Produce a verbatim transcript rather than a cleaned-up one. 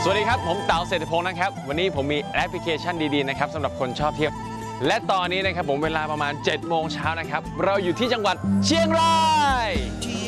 สวัสดีครับผมเต๋าเศรษฐพงศ์นะครับวันนี้ผมมีแอปพลิเคชันดีๆนะครับสำหรับคนชอบเที่ยวและตอนนี้นะครับผมเวลาประมาณเจ็ดโมงเช้านะครับเราอยู่ที่จังหวัดเชียงราย